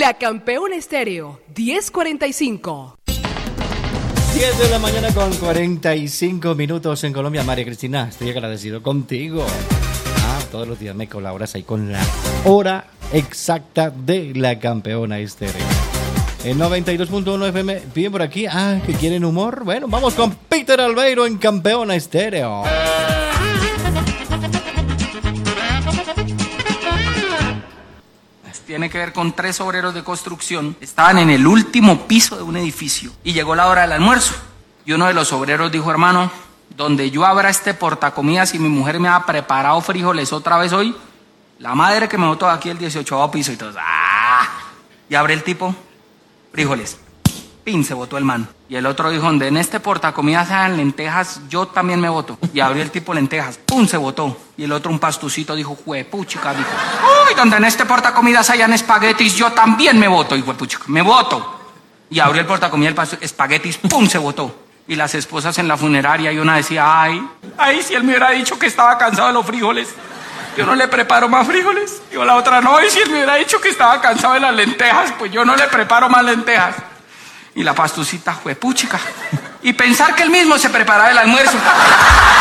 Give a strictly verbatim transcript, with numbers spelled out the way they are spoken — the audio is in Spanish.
La Campeona Estéreo, diez cuarenta y cinco. diez de la mañana con cuarenta y cinco minutos en Colombia. María Cristina, estoy agradecido contigo. Ah, todos los días me colaboras ahí con la hora exacta de La Campeona Estéreo. En noventa y dos punto uno F M, piden por aquí, ah, que quieren humor. Bueno, vamos con Peter Albeiro en Campeona Estéreo. Tiene que ver con tres obreros de construcción. Estaban en el último piso de un edificio y llegó la hora del almuerzo. Y uno de los obreros dijo, hermano, donde yo abra este portacomidas y mi mujer me ha preparado frijoles otra vez hoy, la madre que me botó aquí el dieciochavo piso y todo. ¡Ah! Y abre el tipo, frijoles. Pin, se botó el man. Y el otro dijo, donde en este portacomidas sean lentejas, yo también me boto. Y abrió el tipo lentejas, pum, se botó. Y el otro, un pastucito, dijo, juepuchica, dijo, uy, donde en este portacomidas hayan espaguetis, yo también me boto, hijo de puchica, me boto. Y abrió el portacomidas, el pastu- espaguetis, pum, se botó. Y las esposas en la funeraria, y una decía, ay, ay, si él me hubiera dicho que estaba cansado de los frijoles, yo no le preparo más frijoles. Y la otra, no, y si él me hubiera dicho que estaba cansado de las lentejas, pues yo no le preparo más lentejas. Y la pastucita, juepuchica. Y pensar que él mismo se preparaba el almuerzo.